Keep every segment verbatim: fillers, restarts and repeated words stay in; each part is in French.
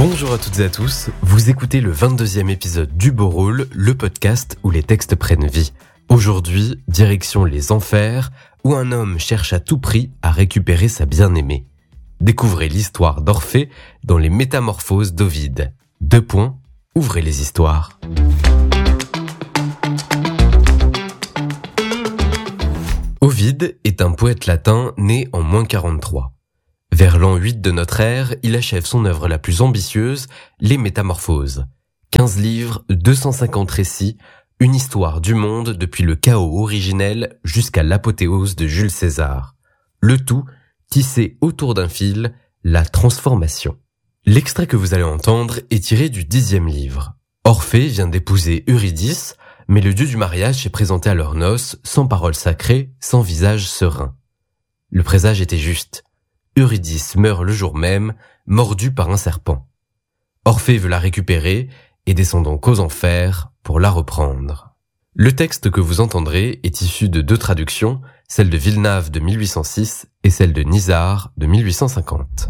Bonjour à toutes et à tous, vous écoutez le vingt-deuxième épisode du Beau Rôle, le podcast où les textes prennent vie. Aujourd'hui, direction les enfers, où un homme cherche à tout prix à récupérer sa bien-aimée. Découvrez l'histoire d'Orphée dans les Métamorphoses d'Ovide. Deux points, ouvrez les histoires. Ovide est un poète latin né en moins quarante-trois. Vers l'an huit de notre ère, il achève son œuvre la plus ambitieuse, les Métamorphoses. quinze livres, deux cent cinquante récits, une histoire du monde depuis le chaos originel jusqu'à l'apothéose de Jules César. Le tout tissé autour d'un fil, la transformation. L'extrait que vous allez entendre est tiré du dixième livre. Orphée vient d'épouser Eurydice, mais le dieu du mariage est présenté à leurs noces, sans parole sacrée, sans visage serein. Le présage était juste. Eurydice meurt le jour même, mordue par un serpent. Orphée veut la récupérer et descend donc aux enfers pour la reprendre. Le texte que vous entendrez est issu de deux traductions, celle de Villeneuve de mille huit cent six et celle de Nisard de mille huit cent cinquante.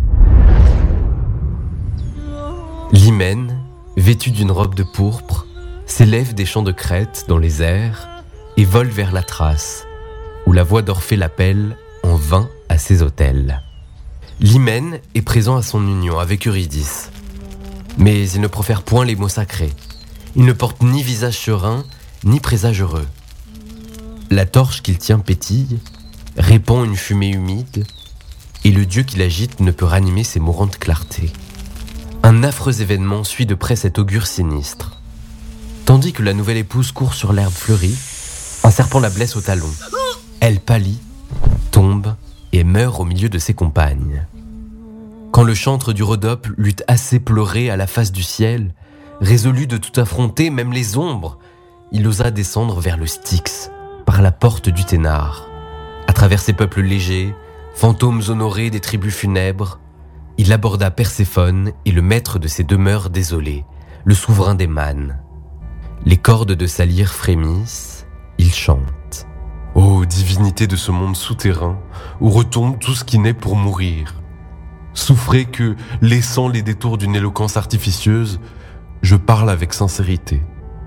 L'hymen, vêtue d'une robe de pourpre, s'élève des champs de Crète dans les airs et vole vers la Thrace, où la voix d'Orphée l'appelle en vain à ses autels. L'hymen est présent à son union avec Eurydice, mais il ne profère point les mots sacrés. Il ne porte ni visage serein, ni présage heureux. La torche qu'il tient pétille, répand une fumée humide, et le dieu qui l'agite ne peut ranimer ses mourantes clartés. Un affreux événement suit de près cet augure sinistre. Tandis que la nouvelle épouse court sur l'herbe fleurie, un serpent la blesse au talon. Elle pâlit, tombe et meurt au milieu de ses compagnes. Quand le chantre du Rhodope l'eut assez pleuré à la face du ciel, résolu de tout affronter, même les ombres, il osa descendre vers le Styx, par la porte du Ténare. À travers ces peuples légers, fantômes honorés des tribus funèbres, il aborda Perséphone et le maître de ces demeures désolées, le souverain des mânes. Les cordes de sa lyre frémissent, il chante. Ô divinité de ce monde souterrain, où retombe tout ce qui naît pour mourir. Souffrez que, laissant les détours d'une éloquence artificieuse, je parle avec sincérité.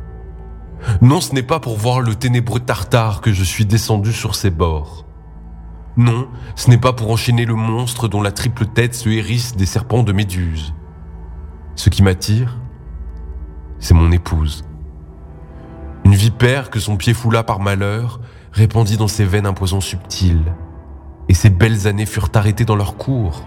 Non, ce n'est pas pour voir le ténébreux Tartare que je suis descendu sur ses bords. Non, ce n'est pas pour enchaîner le monstre dont la triple tête se hérisse des serpents de Méduse. Ce qui m'attire, c'est mon épouse. Une vipère que son pied foula par malheur répandit dans ses veines un poison subtil, et ses belles années furent arrêtées dans leur cours.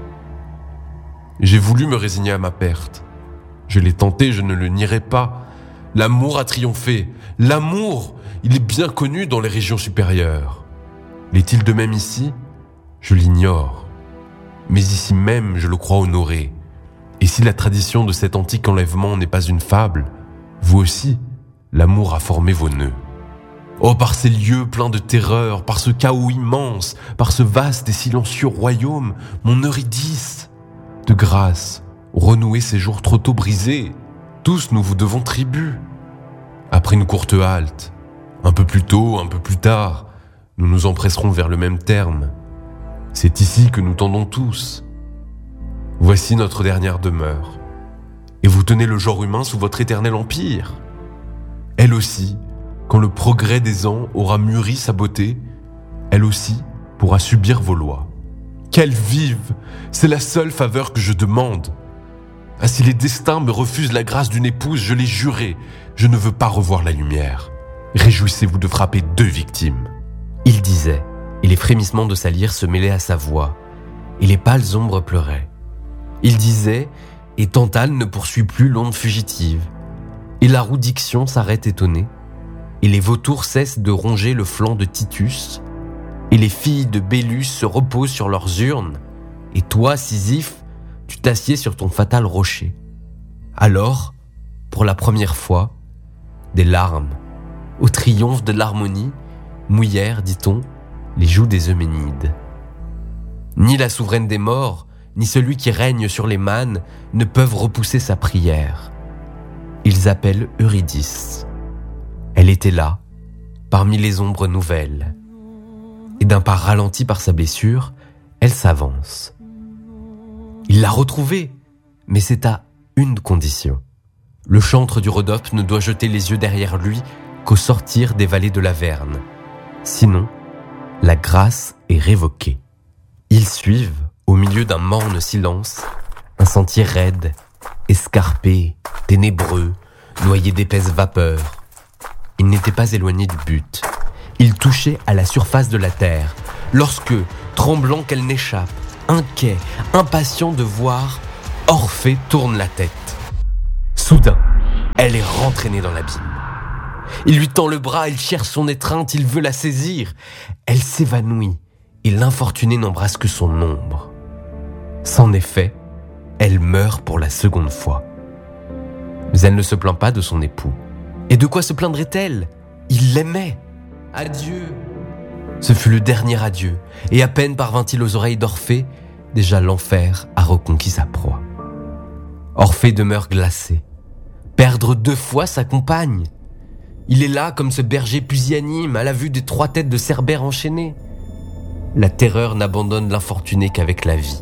J'ai voulu me résigner à ma perte. Je l'ai tenté, je ne le nierai pas. L'amour a triomphé. L'amour, il est bien connu dans les régions supérieures. L'est-il de même ici ? Je l'ignore. Mais ici même, je le crois honoré. Et si la tradition de cet antique enlèvement n'est pas une fable, vous aussi, l'amour a formé vos nœuds. Oh, par ces lieux pleins de terreur, par ce chaos immense, par ce vaste et silencieux royaume, mon Eurydice, de grâce, renouez ces jours trop tôt brisés. Tous nous vous devons tribut. Après une courte halte, un peu plus tôt, un peu plus tard, nous nous empresserons vers le même terme. C'est ici que nous tendons tous. Voici notre dernière demeure. Et vous tenez le genre humain sous votre éternel empire. Elle aussi, quand le progrès des ans aura mûri sa beauté, elle aussi pourra subir vos lois. Qu'elle vive, c'est la seule faveur que je demande. Ah, si les destins me refusent la grâce d'une épouse, je l'ai juré, je ne veux pas revoir la lumière. Réjouissez-vous de frapper deux victimes. Il disait, et les frémissements de sa lyre se mêlaient à sa voix, et les pâles ombres pleuraient. Il disait, et Tantale ne poursuit plus l'onde fugitive, et la roue d'Ixion s'arrête étonnée, et les vautours cessent de ronger le flanc de Titus, et les filles de Bélus se reposent sur leurs urnes, et toi, Sisyphe, tu t'assieds sur ton fatal rocher. Alors, pour la première fois, des larmes, au triomphe de l'harmonie, mouillèrent, dit-on, les joues des Euménides. Ni la souveraine des morts, ni celui qui règne sur les mânes ne peuvent repousser sa prière. Ils appellent Eurydice. Elle était là, parmi les ombres nouvelles. Et d'un pas ralenti par sa blessure, elle s'avance. Il l'a retrouvée, mais c'est à une condition. Le chantre du Rhodope ne doit jeter les yeux derrière lui qu'au sortir des vallées de l'Averne. Sinon, la grâce est révoquée. Ils suivent, au milieu d'un morne silence, un sentier raide, escarpé, ténébreux, noyé d'épaisses vapeurs. Ils n'étaient pas éloignés du but. Ils touchaient à la surface de la terre, lorsque, tremblant qu'elle n'échappe, inquiet, impatient de voir, Orphée tourne la tête. Soudain, elle est rentraînée dans l'abîme. Il lui tend le bras, il cherche son étreinte, il veut la saisir. Elle s'évanouit et l'infortunée n'embrasse que son ombre. C'en est fait, elle meurt pour la seconde fois. Mais elle ne se plaint pas de son époux. Et de quoi se plaindrait-elle ? Il l'aimait. Adieu. Ce fut le dernier adieu, et à peine parvint-il aux oreilles d'Orphée, déjà l'enfer a reconquis sa proie. Orphée demeure glacé. Perdre deux fois sa compagne. Il est là comme ce berger pusillanime à la vue des trois têtes de Cerbère enchaînées. La terreur n'abandonne l'infortuné qu'avec la vie.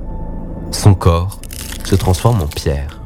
Son corps se transforme en pierre.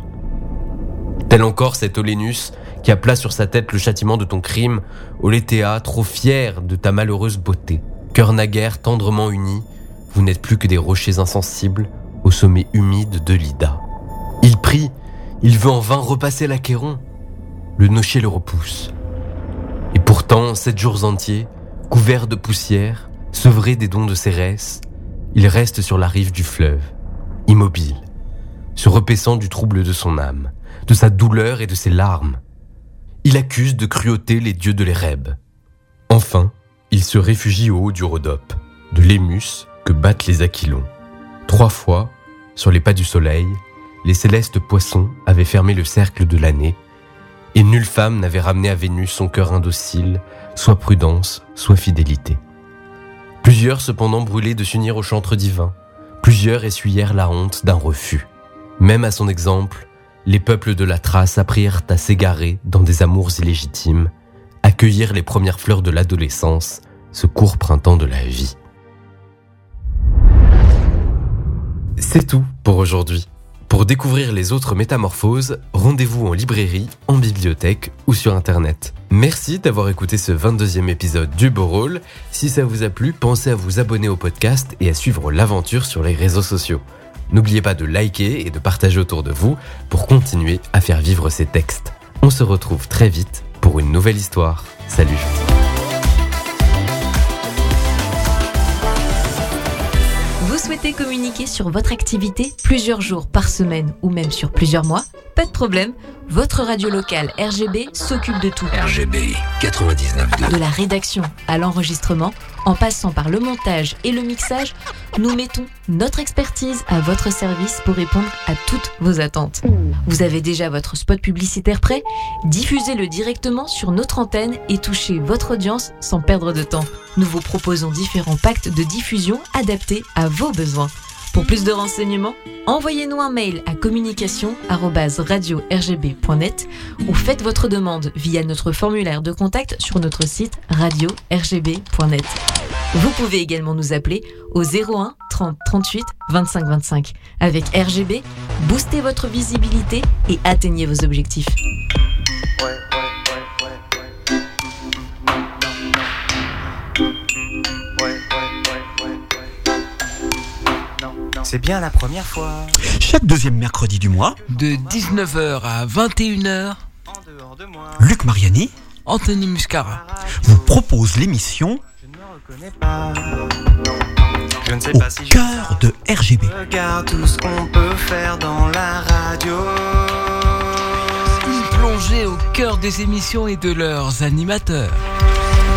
Tel encore cet Olénus qui appela sur sa tête le châtiment de ton crime, Oléthéa, trop fière de ta malheureuse beauté. Cœur naguère tendrement uni, vous n'êtes plus que des rochers insensibles au sommet humide de l'Ida. Il prie, il veut en vain repasser l'Achéron. Le nocher le repousse. Et pourtant, sept jours entiers, couvert de poussière, sevré des dons de Cérès, il reste sur la rive du fleuve, immobile, se repaissant du trouble de son âme, de sa douleur et de ses larmes. Il accuse de cruauté les dieux de l'Érèbe. Enfin, il se réfugie au haut du Rhodope, de l'Émus que battent les Aquilons. Trois fois, sur les pas du soleil, les célestes poissons avaient fermé le cercle de l'année, et nulle femme n'avait ramené à Vénus son cœur indocile, soit prudence, soit fidélité. Plusieurs cependant brûlaient de s'unir au chantre divin, plusieurs essuyèrent la honte d'un refus. Même à son exemple, les peuples de la Thrace apprirent à s'égarer dans des amours illégitimes, accueillir les premières fleurs de l'adolescence, ce court printemps de la vie. C'est tout pour aujourd'hui. Pour découvrir les autres métamorphoses, rendez-vous en librairie, en bibliothèque ou sur internet. Merci d'avoir écouté ce vingt-deuxième épisode du Beau Rôle. Si ça vous a plu, pensez à vous abonner au podcast et à suivre l'aventure sur les réseaux sociaux. N'oubliez pas de liker et de partager autour de vous pour continuer à faire vivre ces textes. On se retrouve très vite pour une nouvelle histoire. Salut! Vous souhaitez communiquer sur votre activité plusieurs jours par semaine ou même sur plusieurs mois ? Pas de problème, votre radio locale R G B s'occupe de tout. R G B quatre-vingt-dix-neuf deux. De la rédaction à l'enregistrement, en passant par le montage et le mixage, nous mettons notre expertise à votre service pour répondre à toutes vos attentes. Vous avez déjà votre spot publicitaire prêt ? Diffusez-le directement sur notre antenne et touchez votre audience sans perdre de temps. Nous vous proposons différents packs de diffusion adaptés à vos besoins. Pour plus de renseignements, envoyez-nous un mail à communication arobase radio r g b point net ou faites votre demande via notre formulaire de contact sur notre site radio r g b point net. Vous pouvez également nous appeler au zéro un trente trente-huit vingt-cinq vingt-cinq. Avec R G B, boostez votre visibilité et atteignez vos objectifs. C'est bien la première fois. Chaque deuxième mercredi du mois, de dix-neuf heures à vingt et une heures, Luc Mariani, Anthony Muscara vous propose l'émission Je ne me reconnais pas. Je ne sais Au pas si cœur de R G B. Regarde tout ce qu'on peut faire dans la radio. Une plongée au cœur des émissions et de leurs animateurs.